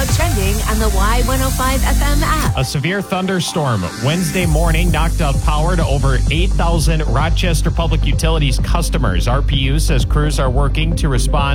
trending on the Y105 FM app. A severe thunderstorm Wednesday morning knocked out power to over 8,000 Rochester Public Utilities customers. RPU says crews are working to respond